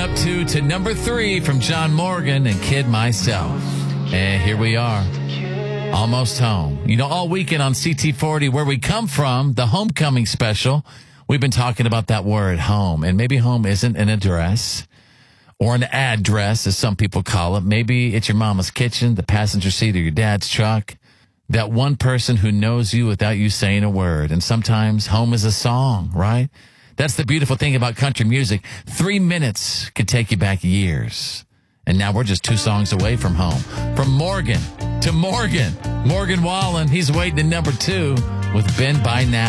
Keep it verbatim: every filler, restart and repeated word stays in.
up to, to number three from John Morgan and Kid Myself. And here we are. Almost home. You know, all weekend on C T forty, where we come from, the homecoming special, we've been talking about that word home. And maybe home isn't an address or an address, as some people call it. Maybe it's your mama's kitchen, the passenger seat of your dad's truck. That one person who knows you without you saying a word. And sometimes home is a song, right? That's the beautiful thing about country music. Three minutes could take you back years. And now we're just two songs away from home. From Morgan to Morgan. Morgan Wallen, he's waiting at number two with Ben By Now.